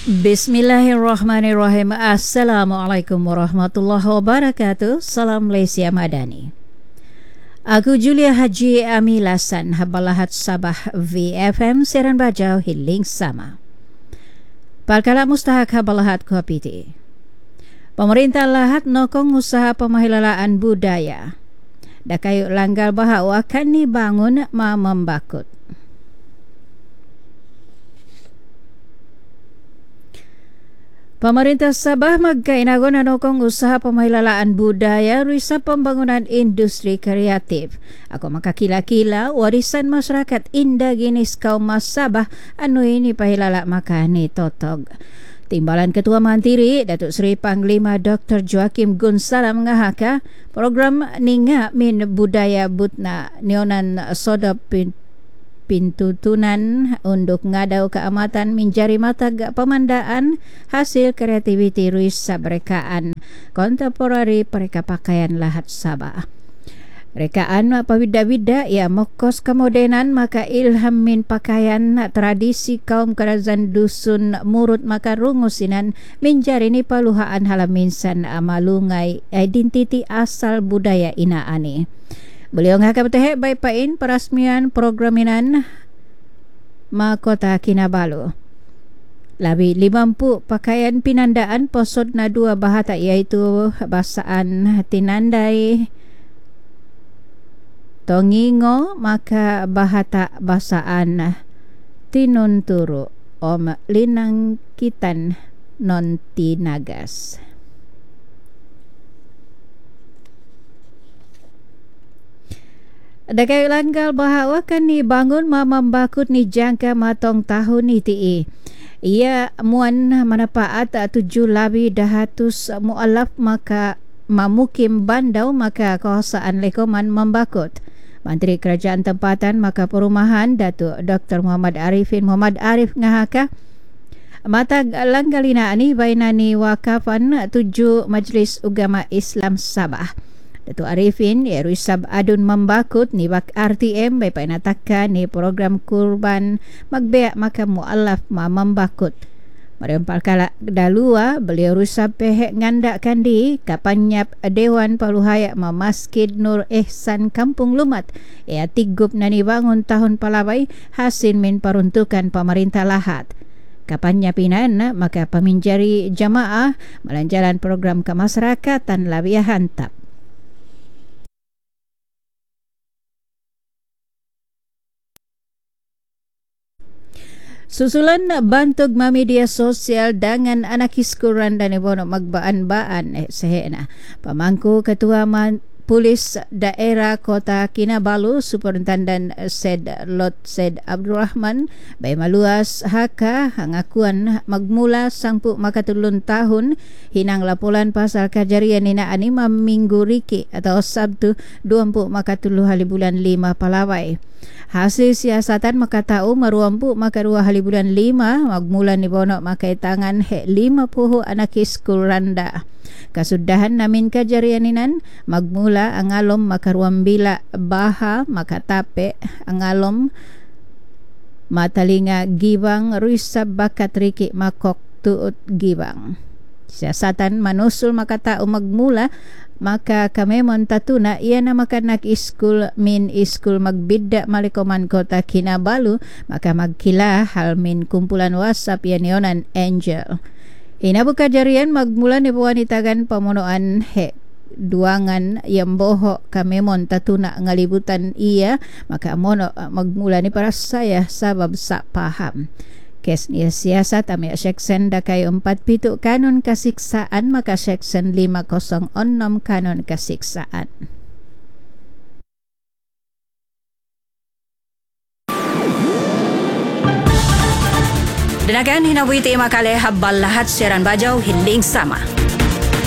Bismillahirrahmanirrahim. Assalamualaikum warahmatullahi wabarakatuh. Salam Malaysia Madani. Aku Julia Haji Amilasan, Habalahat Sabah VFM Seran Bajau Hiling Sama. Palkala mustahak Habalahat Kuapiti. Pemerintah Lahat nokong usaha pemahilalaan budaya. Dakayuk langgar bahawa akan dibangun membakut. Pemerintah Sabah magkainagon nokong usaha pemahilalaan budaya ruisa pembangunan industri kreatif. Ako makakila-kila warisan masyarakat indigenis kaum Mas Sabah anu ini pahilala makani totog. Timbalan Ketua Mantiri Datuk Seri Panglima Dr. Joakim Gunsalam ngahaka program ninga min budaya butna nionan sodop pintutunan untuk ngadau keamatan menjari mata pemandaan hasil kreativiti ruis sabrekaan kontemporari pereka pakaian Lahat Sabah. Rekaan pawida-wida ia mokos kemodenan maka ilham min pakaian tradisi kaum kerajaan dusun murut maka rungusinan menjari ni paluhaan halaminsan malungai identiti asal budaya inaani. Beliau ngahak betahek baik pain perasmian programinan Makota Kinabalu. Labi 50 pakaian pinandaan posod na dua bahata iaitu basaan tinandai tongingo maka bahata basaan tinunturu om linang kitan non tinagas. Dakai langgal bahawa kan ni bangun mamambakut ni jangka matong tahun ni ti. Ia muan manapaat 7 labi dahatus mualaf maka mamukim bandau maka kawasan Lekoman membakut. Menteri Kerajaan Tempatan maka Perumahan Datuk Dr. Muhammad Arifin Muhammad Arif ngahaka mata langgalina ni bainani wakafan 7 Majlis Ugama Islam Sabah. Datuk Arifin ya ruisab adun membakut ni bak RTM by painataka ni program kurban magbeak maka mualaf membakut. Mariampal kala dalua beliau ruisab pehek ngandak kandi kapanyap Dewan Paluhayak Masjid Nur Ihsan Kampung Lumat ia tigup nani bangun tahun palawai hasil min peruntukan pemerintah Lahat. Kapanya pinan maka peminjari jamaah melanjaran program kemasyarakatan labia hantap. Susulan bantog media sosial dengan anak iskuran dan ibono magbaan-baan sehena. Pamangku Ketua Polis Daerah Kota Kinabalu Superintendent Said Lot Said Abdurrahman bay maluas haka hangakuan magmula sangpu makatulun tahun hinang laporan pasal kajarian nina anima minggu riki atau Sabtu 20 makatuluh hari bulan 5 palawai. Hasil siasatan maka tau maruampu maka 2 hari bulan 5 magmula ni bono makai tangan 50 anak iskul randa. Kasudahan namin kajarianinan magmula angalom makaruam bila baha makatape angalom matalinga gibang ruisab bakat riki makok tuut gibang. Siasatan manusul makata magmula maka kamemon tatuna ia na makanak iskul min iskul magbidda malikoman Kota Kinabalu maka magkila hal min kumpulan WhatsApp yanionan Angel. Hinabu kajarian magmula ni wanitagan pamunuan duangan yang bohok kamemon tatuna ngalibutan ia maka mono magmula ni para saya sabab sak paham. Kes ni siasat amia Seksyen Dakay 47 Kanon Kasiksaan maka Seksyen 506 Kanon Kasiksaan. Danagan hinawiti makale habal lahat Seran Bajau Hiling Sama.